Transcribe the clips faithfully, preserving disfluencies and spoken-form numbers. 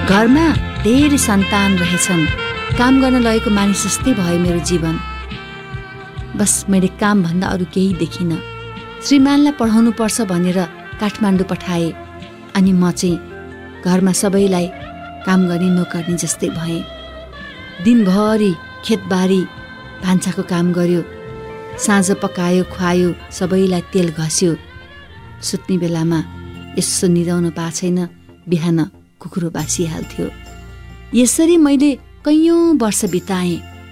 घरमा धेरै सन्तान रहेछन्, काम गर्न लगेको मानिस जस्तै भयो मेरो जीवन। बस मैले कामभन्दा अरू केही देखिनँ। श्रीमानलाई पढाउनु पर्छ भनेर काठमाडौँ पठाए अनि म चाहिँ घरमा सबैलाई काम गर्ने नोकर्नी जस्तै भएँ। दिनभरि खेतबारी भान्साको काम गर्यो, साँझ पकायो खुवायो, सबैलाई तेल घस्यो। सुत्ने बेलामा यसो निदाउन पाएको छैन, बिहान कुकुरो बासिहाल्थ्यो। यसरी मैले कैयौँ वर्ष बिताएँ।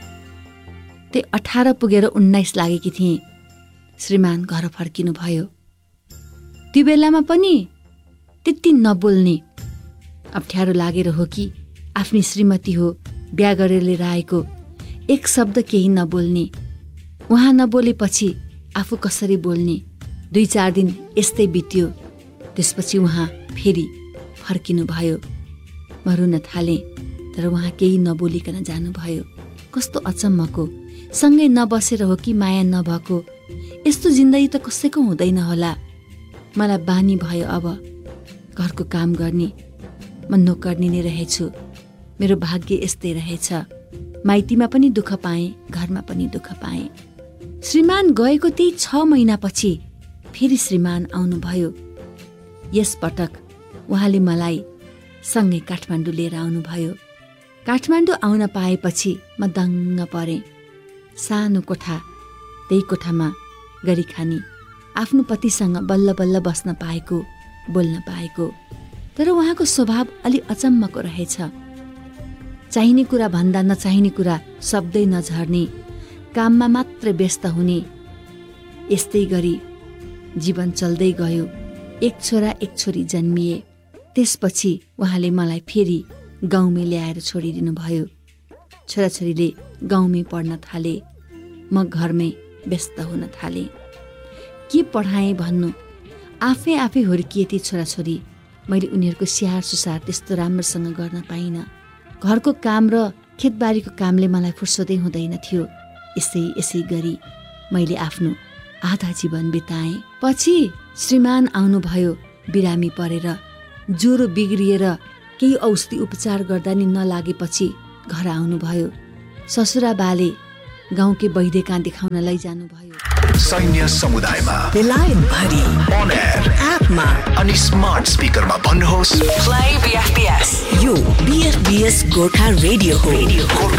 त्यही अठार पुगेर उन्नाइस लागेकी थिएँ, श्रीमान घर फर्किनु भयो। त्यो बेलामा पनि त्यति नबोल्ने, अप्ठ्यारो लागेर हो कि आफ्नी श्रीमती हो, बिहा गरेर लिएर आएको, एक शब्द केही नबोल्ने। उहाँ नबोलेपछि आफू कसरी बोल्ने? दुई चार दिन यस्तै बित्यो। त्यसपछि उहाँ फेरि फर्किनु भयो। म रुन थालेँ, तर उहाँ केही नबोलिकन जानुभयो। कस्तो अचम्मको, सँगै नबसेर हो कि माया नभएको, यस्तो जिन्दगी त कसैको हुँदैन होला। मलाई बानी भयो अब घरको काम गर्ने। म नोकर्नी नै रहेछु। मेरो भाग्य यस्तै रहेछ। माइतीमा पनि दुःख पाएँ, घरमा पनि दुःख पाएँ। श्रीमान गएको त्यही छ महिनापछि फेरि श्रीमान आउनुभयो। यसपटक उहाँले मलाई सँगै काठमाडौँ लिएर आउनुभयो। काठमाडौँ आउन पाएपछि म दङ्ग परेँ। सानो कोठा, त्यही कोठामा गरी खानी, आफ्नो पतिसँग बल्ल बल्ल बस्न पाएको, बोल्न पाएको। तर उहाँको स्वभाव अलि अचम्मको रहेछ। चाहिने कुरा भन्दा नचाहिने कुरा शब्दै नझर्ने, काममा मात्र व्यस्त हुने। यस्तै गरी जीवन चल्दै गयो। एक छोरा एक छोरी जन्मिए। त्यसपछि उहाँले मलाई फेरि गाउँमै ल्याएर छोडिदिनु भयो। छोराछोरीले गाउँमै पढ्न थाले, म घरमै व्यस्त हुन थालेँ। के पढाएँ भन्नु, आफै आफै हुर्किए ती छोराछोरी। मैले उनीहरूको स्याहार सुसार त्यस्तो राम्रोसँग गर्न पाइनँ। घरको काम र खेतबारीको कामले मलाई फुर्सदै हुँदैन थियो। यसै यसै गरी मैले आफ्नो आधा जीवन बिताएँ। पछि श्रीमान आउनुभयो। बिरामी परेर ज्वरो बिग्रिएर केही औषधि उपचार गर्दा नि नलागेपछि घर आउनुभयो। ससुरा बाले गाउँकै वैद्य कहाँ देखाउन लैजानुभयो। सैन्य समुदायमा बेलायत भरि अन एयर एपमा अनि स्मार्ट स्पिकरमा भन्नुहोस् प्ले बीएफबीएस। यो बीएफबीएस गोर्खा रेडियो हो।